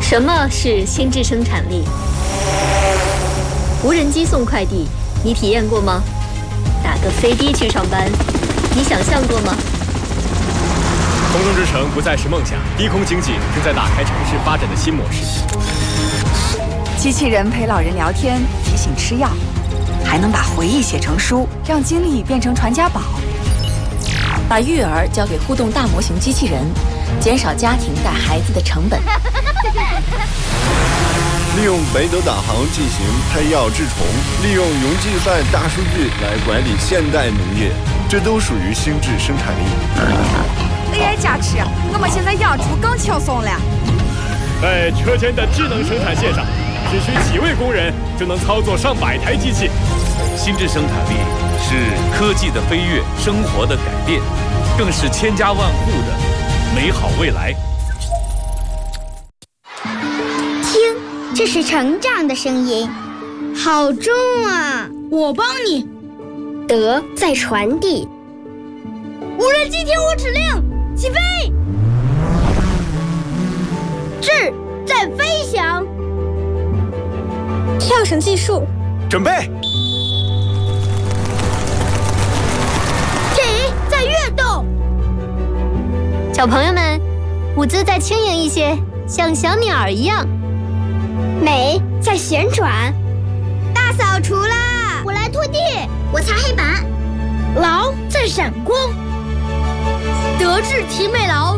什么是心智生产力？无人机送快递，你体验过吗？打个飞的去上班，你想象过吗？ 空中之城不再是梦想，低空经济正在打开城市发展的新模式。 机器人陪老人聊天，提醒吃药，还能把回忆写成书，让经历变成传家宝。 把育儿交给互动大模型机器人，减少家庭带孩子的成本。 利用北斗导航进行拍药治虫，利用云计算大数据来管理现代农业，这都属于心智生产力。 AI 加持，我们现在养猪更轻松了。 在车间的智能生产线上，只需几位工人就能操作上百台机器。 心智生产力是科技的飞跃，生活的改变，更是千家万户的美好未来。 听，这是成长的声音，好重啊！ 我帮你。 德在传递。 无人机听我指令，起飞！智在飞翔。 跳绳计数， 准备。 体在跃动。 小朋友们，舞姿再轻盈一些，像小鸟一样。 美在旋转。 大扫除啦！ 我来拖地，我擦黑板。 劳在闪光。德智体美劳。